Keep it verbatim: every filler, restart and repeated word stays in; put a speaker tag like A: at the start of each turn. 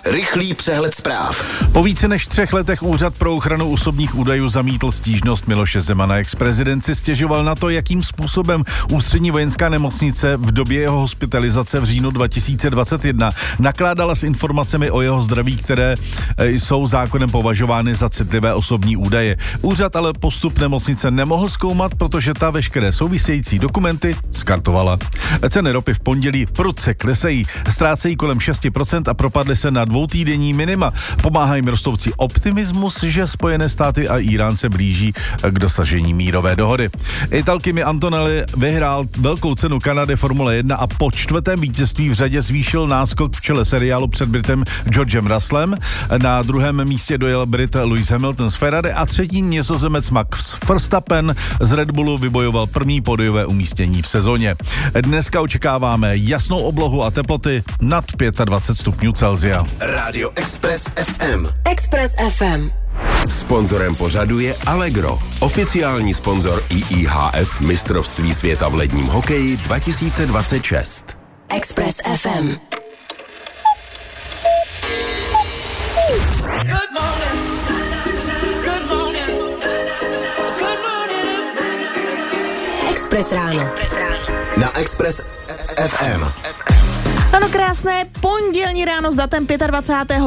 A: Rychlý přehled zpráv.
B: Po více než třech letech Úřad pro ochranu osobních údajů zamítl stížnost Miloše Zemana. Ex-prezident si stěžoval na to, jakým způsobem Ústřední vojenská nemocnice v době jeho hospitalizace v říjnu dva tisíce dvacet jedna nakládala s informacemi o jeho zdraví, které jsou zákonem považovány za citlivé osobní údaje. Úřad ale postup nemocnice nemohl zkoumat, protože ta veškeré související dokumenty skartovala. Ceny ropy v pondělí prudce klesají, ztrácejí kolem šest procent a propadly se na dvoutýdenní minima. Pomáhá jim rostoucí optimismus, že Spojené státy a Irán se blíží k dosažení mírové dohody. Ital Kimi Antonelli vyhrál velkou cenu Kanady Formule jedna a po čtvrtém vítězství v řadě zvýšil náskok v čele seriálu před Britem Georgem Russellem. Na druhém místě dojel Brit Lewis Hamilton z Ferrari a třetí Nizozemec Max Verstappen z Red Bullu vybojoval první pódiové umístění v sezóně. Dneska očekáváme jasnou oblohu a teploty nad dvacet pět stupňů Celsia.
A: Radio Express ef em.
C: Express ef em.
A: Sponzorem pořadu je Allegro, oficiální sponzor I I H F mistrovství světa v ledním hokeji dva tisíce dvacet šest.
C: Express ef em. Express ráno.
A: Na Express ef em.
D: Ano, krásné pondělní ráno s datem dvacátého pátého